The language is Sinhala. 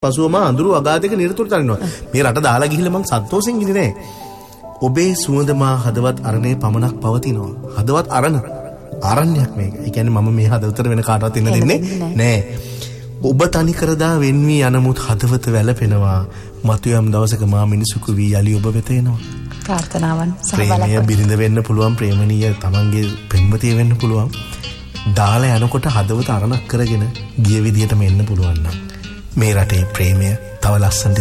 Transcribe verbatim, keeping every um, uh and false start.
පසුවම අඳුරු අගාධයක නිරතුරු තනිනවා. මේ රට දාලා ගිහිල්ලා මං සන්තෝෂෙන් ඉන්නේ නැහැ. ඔබේ සුවඳ මා හදවත් අරණේ පමණක් පවතිනවා. හදවත් අරණ. ආරණ්‍යයක් මේක. ඒ කියන්නේ මම මේ හදවතට වෙන කාටවත් ඉන්න දෙන්නේ නැහැ. ඔබ තනි කරදා වෙන් වී යනමුත් හදවත වැළපෙනවා. මතුයම් දවසක මා මිනිසුකු වී යලි ඔබ වෙත එනවා. ප්‍රාර්ථනාවන් සහ බලපෑම බිරිඳ වෙන්න පුළුවන්, ප්‍රේමණීය තමන්ගේ පෙම්වතිය වෙන්න පුළුවන්. දාලා යනකොට හදවත අරණක් කරගෙන ගිය විදියටම එන්න පුළුවන් නම් මේ රටේ ප්‍රේමය තව ලස්සනට